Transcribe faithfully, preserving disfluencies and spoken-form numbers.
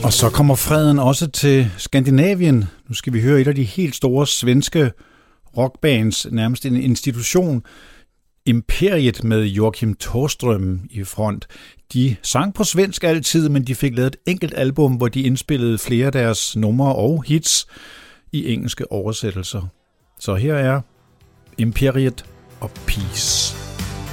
Og så kommer freden også til Skandinavien. Nu skal vi høre et af de helt store svenske rockbands, nærmest en institution, Imperiet med Joakim Thåström i front. De sang på svensk altid, men de fik lavet et enkelt album, hvor de indspillede flere af deres numre og hits i engelske oversættelser. Så her er Imperiet og Peace.